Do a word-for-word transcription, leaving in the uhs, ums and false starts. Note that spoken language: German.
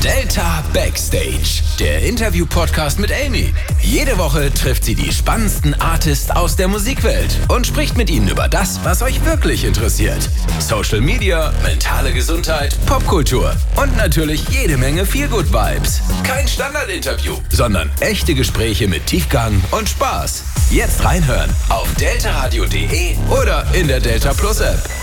Delta Backstage, der Interview-Podcast mit Amy. Jede Woche trifft sie die spannendsten Artists aus der Musikwelt und spricht mit ihnen über das, was euch wirklich interessiert. Social Media, mentale Gesundheit, Popkultur und natürlich jede Menge Feel-Good-Vibes. Kein Standardinterview, sondern echte Gespräche mit Tiefgang und Spaß. Jetzt reinhören auf deltaradio punkt de oder in der Delta Plus App.